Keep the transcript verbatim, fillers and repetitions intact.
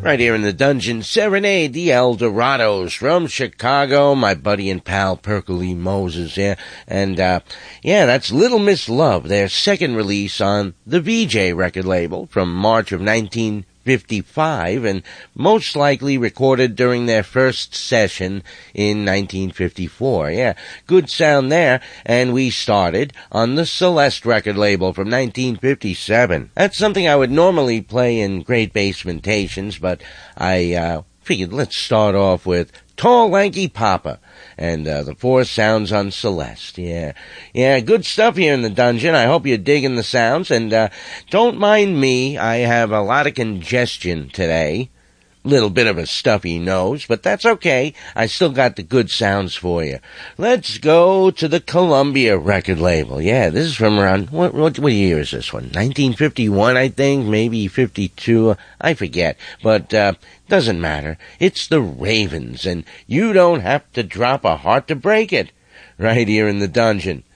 Right here in the dungeon, Serenade, the Eldorados from Chicago, my buddy and pal Perky Moses, yeah. And, uh, yeah, that's Little Miss Love, their second release on the V J record label from March of nineteen fifty-five, and most likely recorded during their first session in nineteen fifty-four. Yeah, good sound there. And we started on the Celeste record label from nineteen fifty-seven. That's something I would normally play in Great Basementations, but I uh, figured let's start off with Tall Lanky Papa and uh, the Four Sounds on Celeste. Yeah, yeah, good stuff here in the dungeon. I hope you're digging the sounds, and uh, don't mind me. I have a lot of congestion today. Little bit of a stuffy nose, but that's okay. I still got the good sounds for you. Let's go to the Columbia record label. Yeah, this is from around, what, what, what year is this one? nineteen fifty-one, I think, maybe fifty-two, I forget. But, uh, doesn't matter. It's the Ravens, and you don't have to drop a heart to break it. Right here in the dungeon.